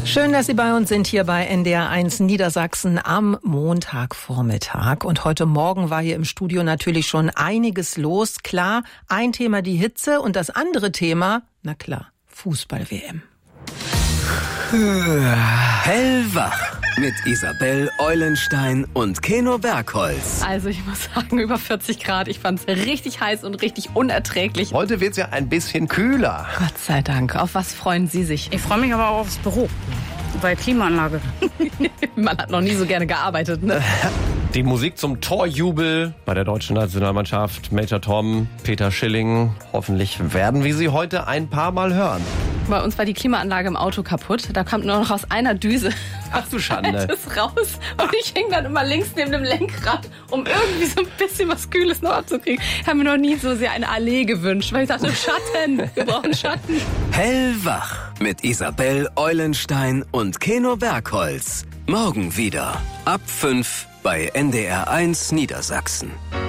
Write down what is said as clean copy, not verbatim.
Schön, dass Sie bei uns sind hier bei NDR1 Niedersachsen am Montagvormittag. Und heute Morgen war hier im Studio natürlich schon einiges los. Klar, ein Thema die Hitze und das andere Thema, na klar, Fußball-WM. Hellwach mit Isabel Eulenstein und Keno Bergholz. Also ich muss sagen, über 40 Grad. Ich fand's richtig heiß und richtig unerträglich. Heute wird's ja ein bisschen kühler. Gott sei Dank. Auf was freuen Sie sich? Ich freue mich aber auch aufs Büro. Bei Klimaanlage. Man hat noch nie so gerne gearbeitet, ne? Die Musik zum Torjubel bei der deutschen Nationalmannschaft. Major Tom, Peter Schilling. Hoffentlich werden wir sie heute ein paar Mal hören. Bei uns war die Klimaanlage im Auto kaputt. Da kommt nur noch aus einer Düse Ach du Schande. das raus. Und ich hing dann immer links neben dem Lenkrad, um irgendwie so ein bisschen was Kühles noch abzukriegen. Ich habe mir noch nie so sehr eine Allee gewünscht, weil ich dachte, Schatten, wir brauchen Schatten. Hellwach mit Isabel Eulenstein und Keno Bergholz. Morgen wieder ab 5 bei NDR1 Niedersachsen.